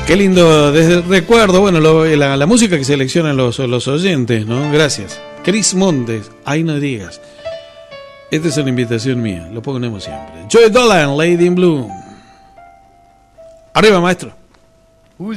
Qué lindo desde recuerdo, bueno, la música que seleccionan los oyentes, ¿no? Gracias. Chris Montes, ahí no digas. Esta es una invitación mía, lo ponemos siempre. Joey Dolan, Lady in Blue. Arriba, maestro.